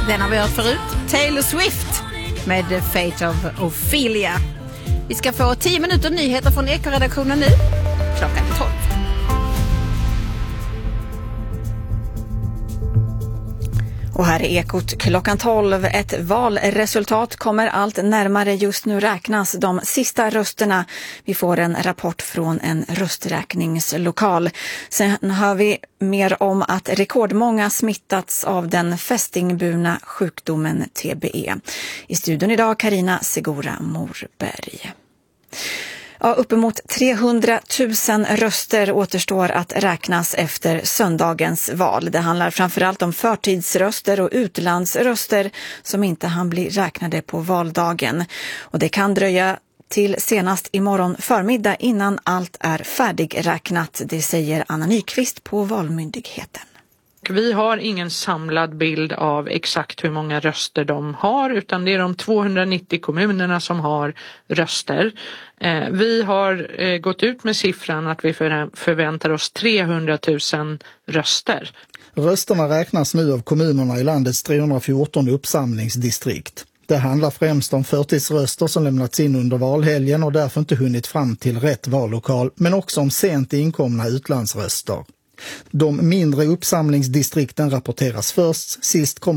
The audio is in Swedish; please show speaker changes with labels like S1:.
S1: Den har vi hört förut. Taylor Swift med The Fate of Ophelia. Vi ska få 10 minuter nyheter från Eko-redaktionen nu. Klockan 12. Och här är Ekot klockan 12. Ett valresultat kommer allt närmare. Just nu räknas de sista rösterna. Vi får en rapport från en rösträkningslokal. Sen hör vi mer om att rekordmånga smittats av den fästingburna sjukdomen TBE. I studion idag Carina Segura Morberg. Ja, uppemot 300 000 röster återstår att räknas efter söndagens val. Det handlar framförallt om förtidsröster och utlandsröster som inte hann bli räknade på valdagen. Och det kan dröja till senast imorgon förmiddag innan allt är färdigräknat, det säger Anna Nyqvist på Valmyndigheten.
S2: Vi har ingen samlad bild av exakt hur många röster de har, utan det är de 290 kommunerna som har röster. Vi har gått ut med siffran att vi förväntar oss 300 000 röster.
S3: Rösterna räknas nu av kommunerna i landets 314 uppsamlingsdistrikt. Det handlar främst om förtidsröster som lämnats in under valhelgen och därför inte hunnit fram till rätt vallokal, men också om sent inkomna utlandsröster. De mindre uppsamlingsdistrikten rapporteras först, sist kommer